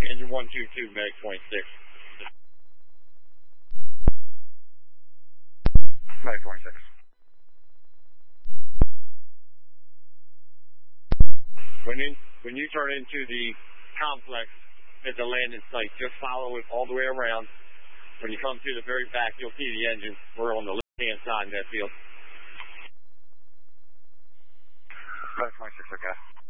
Engine 122, Meg 26. Meg 26. When you turn into the complex at the landing site, just follow it all the way around. When you come to the very back, you'll see the engine. We're on the left-hand side in that field. Meg 26, okay.